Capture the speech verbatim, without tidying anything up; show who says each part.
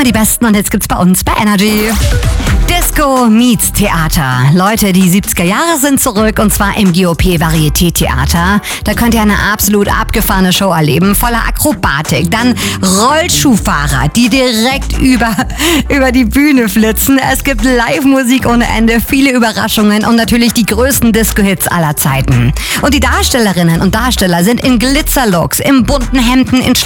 Speaker 1: immer die Besten und jetzt gibt's bei uns bei Energy Disco meets Theater. Leute, die siebziger Jahre sind zurück und zwar im G O P Varieté Theater. Da könnt ihr eine absolut abgefahrene Show erleben, voller Akrobatik. Dann Rollschuhfahrer, die direkt über, über die Bühne flitzen. Es gibt Live-Musik ohne Ende, viele Überraschungen und natürlich die größten Disco-Hits aller Zeiten. Und die Darstellerinnen und Darsteller sind in Glitzerlooks, in bunten Hemden, in